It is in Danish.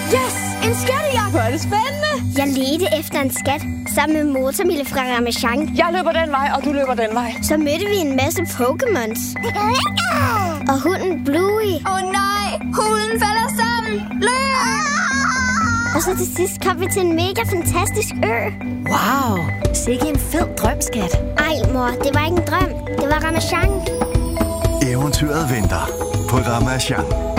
Yes! En skattejagt! Hvor er det spændende! Jeg ledte efter en skat sammen med Motormille fra Ramasjang. Jeg løber den vej, og du løber den vej. Så mødte vi en masse Pokémons. Og hunden Bluey. Nej! Hulen falder sammen! Løb! Og så til sidst kom vi til en mega fantastisk ø. Wow! Sikke en fed drømskat. Ej, mor, det var ikke en drøm. Det var Ramasjang. Eventyret venter på Ramasjang.